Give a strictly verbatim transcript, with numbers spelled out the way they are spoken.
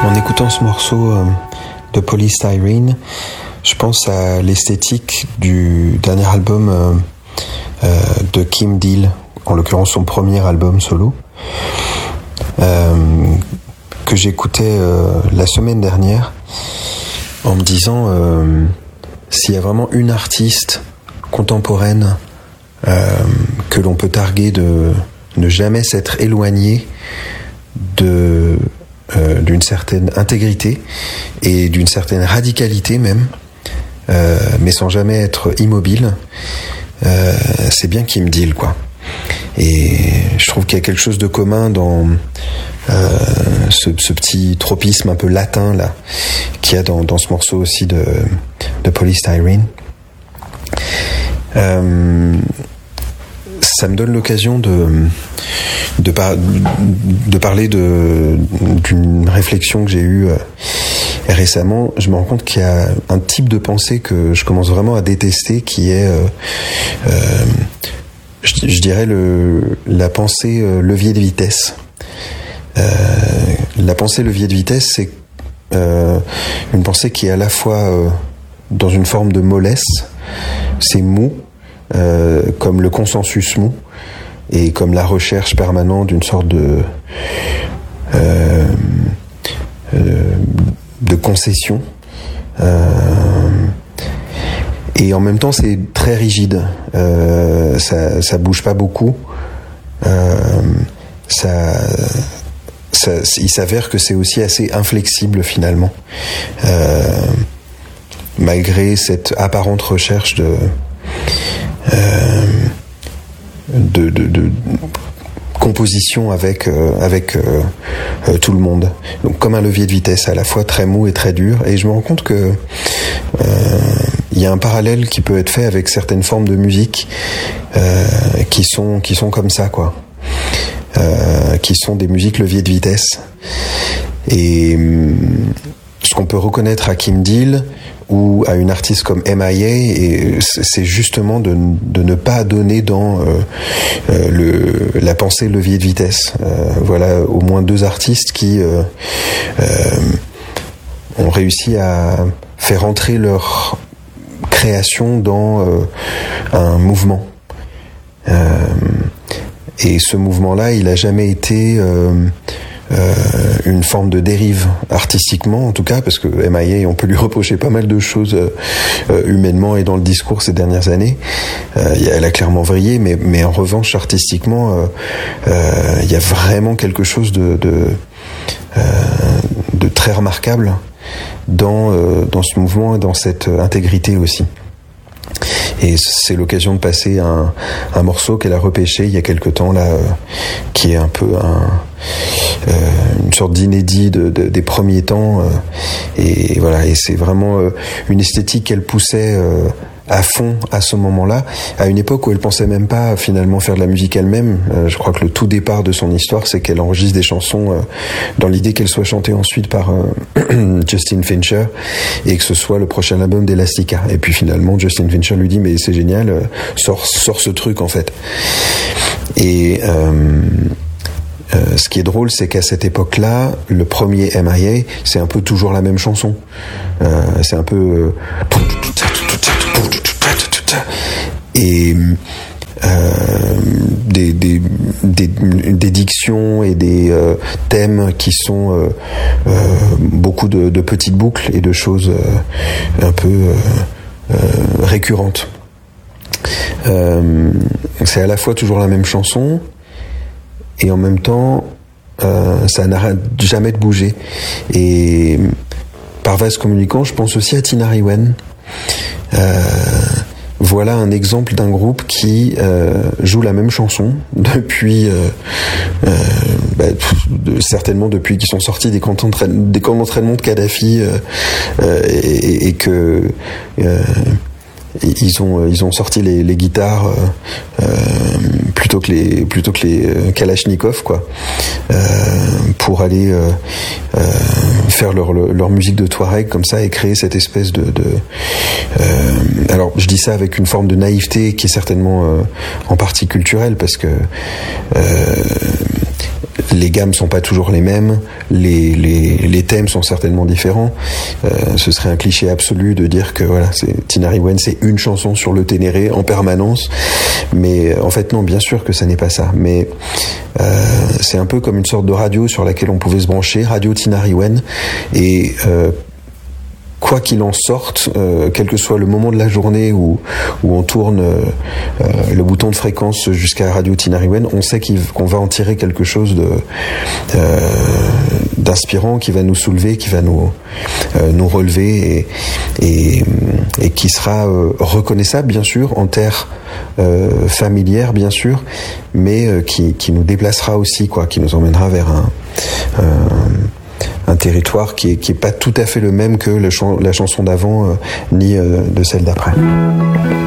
En écoutant ce morceau euh, de Polystyrene, je pense à l'esthétique du dernier album euh, euh, de Kim Deal, en l'occurrence son premier album solo, euh, que j'écoutais euh, la semaine dernière en me disant euh, s'il y a vraiment une artiste contemporaine euh, que l'on peut targuer de ne jamais s'être éloignée de Euh, d'une certaine intégrité et d'une certaine radicalité même, euh, mais sans jamais être immobile, euh, c'est bien Kim Deal, quoi. Et je trouve qu'il y a quelque chose de commun dans euh, ce, ce petit tropisme un peu latin là qu'il y a dans, dans ce morceau aussi de, de Polystyrene. Euh, ça me donne l'occasion de de, par, de parler de, d'une réflexion que j'ai eue euh, récemment. Je me rends compte qu'il y a un type de pensée que je commence vraiment à détester, qui est, euh, euh, je, je dirais, le, la pensée euh, levier de vitesse. Euh, la pensée levier de vitesse, c'est euh, une pensée qui est à la fois euh, dans une forme de mollesse, c'est mou, euh, comme le consensus mou, et comme la recherche permanente d'une sorte de euh, euh, de concession, euh, et en même temps c'est très rigide, euh, ça ça bouge pas beaucoup, euh, ça, ça il s'avère que c'est aussi assez inflexible finalement, euh, malgré cette apparente recherche de euh, De, de, de composition avec euh, avec euh, euh, tout le monde. Donc comme un levier de vitesse, à la fois très mou et très dur. Et je me rends compte que euh, il y a un parallèle qui peut être fait avec certaines formes de musique euh, qui sont qui sont comme ça, quoi. Euh, qui sont des musiques levier de vitesse. Et hum, ce qu'on peut reconnaître à Kim Deal ou à une artiste comme M I A, et c'est justement de, de ne pas donner dans euh, euh, le, la pensée levier de vitesse. Euh, voilà au moins deux artistes qui euh, euh, ont réussi à faire entrer leur création dans euh, un mouvement. Euh, et ce mouvement-là, il n'a jamais été euh, Euh, une forme de dérive artistiquement, en tout cas, parce que M I A, on peut lui reprocher pas mal de choses euh, humainement et dans le discours ces dernières années. Euh, elle a clairement vrillé, mais, mais en revanche, artistiquement, euh, euh, il y a vraiment quelque chose de, de, euh, de très remarquable dans, euh, dans ce mouvement et dans cette intégrité aussi. Et c'est l'occasion de passer un, un morceau qu'elle a repêché il y a quelque temps là, euh, qui est un peu un, euh, une sorte d'inédit de, de, des premiers temps, euh, et voilà. Et c'est vraiment euh, une esthétique qu'elle poussait euh, à fond à ce moment-là, à une époque où elle pensait même pas finalement faire de la musique elle-même. Euh, je crois que le tout départ de son histoire, c'est qu'elle enregistre des chansons euh, dans l'idée qu'elles soient chantées ensuite par euh, Justin Fincher, et que ce soit le prochain album d'Elastica. Et puis finalement, Justin Fincher lui dit mais c'est génial, euh, sors, sors ce truc en fait. Et euh, Euh, ce qui est drôle, c'est qu'à cette époque-là, le premier M I A, c'est un peu toujours la même chanson. Euh, c'est un peu euh, et euh, des, des, des, des dictions et des euh, thèmes qui sont euh, euh, beaucoup de, de petites boucles et de choses euh, un peu euh, euh, récurrentes. Euh, c'est à la fois toujours la même chanson, et en même temps, euh, ça n'arrête jamais de bouger. Et par vase communicant, je pense aussi à Tina Rewen. Euh, voilà un exemple d'un groupe qui euh, joue la même chanson depuis, euh, euh, bah, de, certainement depuis qu'ils sont sortis des camps d'entraînement, des camps d'entraînement de Kadhafi, euh, euh, et, et que euh, ils ont ils ont sorti les, les guitares euh, plutôt que les plutôt que les euh, Kalachnikov, quoi, euh, pour aller euh, euh, faire leur leur musique de Touareg comme ça et créer cette espèce de, de euh, alors je dis ça avec une forme de naïveté qui est certainement euh, en partie culturelle, parce que euh, les gammes sont pas toujours les mêmes, les, les, les thèmes sont certainement différents. Euh, ce serait un cliché absolu de dire que voilà, c'est, Tinariwen, c'est une chanson sur le Ténéré en permanence. Mais en fait, non, bien sûr que ça n'est pas ça. Mais euh, c'est un peu comme une sorte de radio sur laquelle on pouvait se brancher, Radio Tinariwen, et euh, quoi qu'il en sorte, euh, quel que soit le moment de la journée où, où on tourne euh, le bouton de fréquence jusqu'à Radio Tinariwen, on sait qu'il, qu'on va en tirer quelque chose de, euh, d'inspirant, qui va nous soulever, qui va nous, euh, nous relever et, et, et qui sera euh, reconnaissable, bien sûr, en terre euh, familière, bien sûr, mais euh, qui, qui nous déplacera aussi, quoi, qui nous emmènera vers un... un un territoire qui est, qui est pas tout à fait le même que le chan- la chanson d'avant, euh, ni euh, de celle d'après.